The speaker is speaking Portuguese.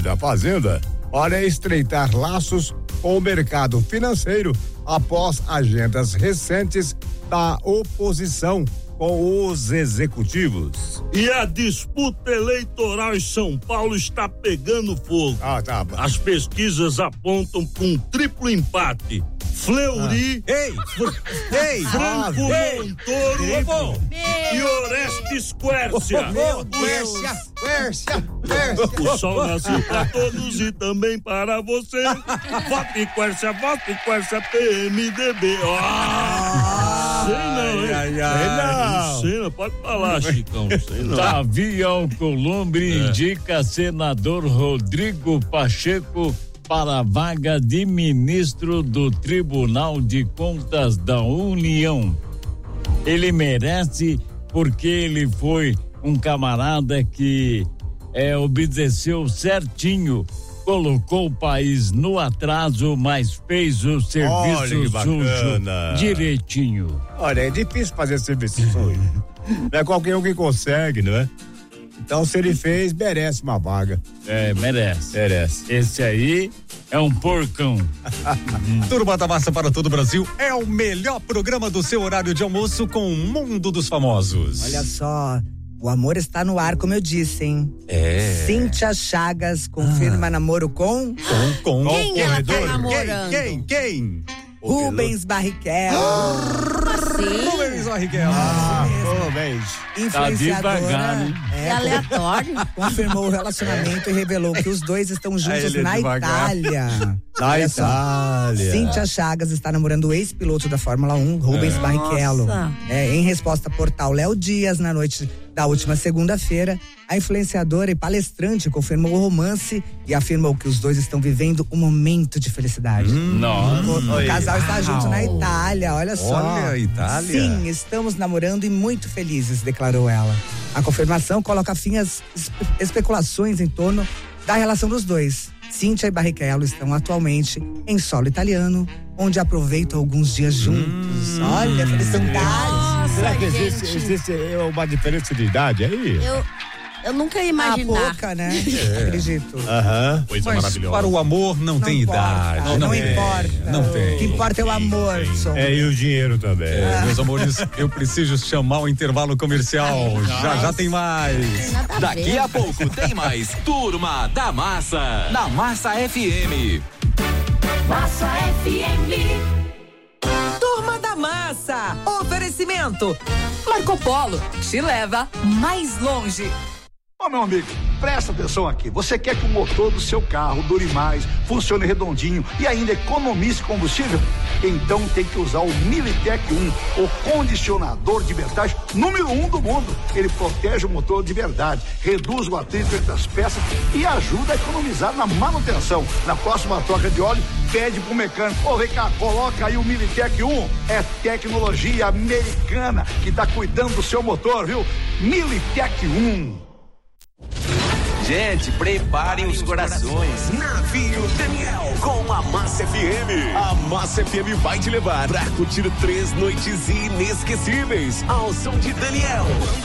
da Fazenda para estreitar laços com o mercado financeiro após agendas recentes da oposição com os executivos. E a disputa eleitoral em São Paulo está pegando fogo. Tá. As pesquisas apontam para um triplo empate. Fleury, Franco Montoro e Orestes Quércia. Meu Deus. Quércia. O sol nasceu para todos e também para você. Vote Quércia, PMDB. Sei não, pode falar, Chicão. Sei não. Davi Alcolumbre indica senador Rodrigo Pacheco para a vaga de ministro do Tribunal de Contas da União. Ele merece porque ele foi um camarada que obedeceu certinho, colocou o país no atraso, mas fez o serviço sujo direitinho. Olha, é difícil fazer serviço sujo. Não é qualquer um que consegue, não é? Então, se ele fez, merece uma vaga. Merece. Merece. Esse aí é um porcão. Turma da Massa para todo o Brasil é o melhor programa do seu horário de almoço com o Mundo dos Famosos. Olha só, o amor está no ar, como eu disse, hein? Cíntia Chagas confirma namoro com Quem ela tá namorando? Quem? Rubens Barrichello. Rubens Barrichello. Rubens. Influenciadora. É aleatório. Confirmou o relacionamento e revelou que os dois estão juntos na Itália. Na Itália. Cíntia Chagas está namorando o ex-piloto da Fórmula 1, Rubens Barrichello. Em resposta ao portal Léo Dias, na noite da última segunda-feira, a influenciadora e palestrante confirmou o romance e afirmou que os dois estão vivendo um momento de felicidade. O casal está junto na Itália, olha só. Olha a Itália. Sim, estamos namorando e muito felizes, declarou ela. A confirmação coloca fim às especulações em torno da relação dos dois. Cíntia e Barrichello estão atualmente em solo italiano, onde aproveitam alguns dias juntos. Olha, felicidade. Será que existe uma diferença de idade aí? Eu nunca ia imaginar. Pouca, né? Acredito. Coisa maravilhosa. Para o amor não tem idade. Não importa. Não tem. O que importa é o amor. E o dinheiro também. Meus amores, eu preciso chamar o intervalo comercial. Já tem mais. Daqui a pouco tem mais Turma da Massa, na Massa FM. Massa FM. Turma da Massa. Oferecimento. Marco Polo te leva mais longe. Meu amigo, presta atenção aqui. Você quer que o motor do seu carro dure mais, funcione redondinho e ainda economize combustível? Então tem que usar o Militec 1, o condicionador de metais número 1 do mundo. Ele protege o motor de verdade, reduz o atrito entre as peças e ajuda a economizar na manutenção. Na próxima troca de óleo, pede pro mecânico: vem cá, coloca aí o Militec 1. É tecnologia americana que tá cuidando do seu motor, viu? Militec 1. Gente, preparem os corações. Navio Daniel com a Massa FM. A Massa FM vai te levar pra curtir 3 noites inesquecíveis ao som de Daniel.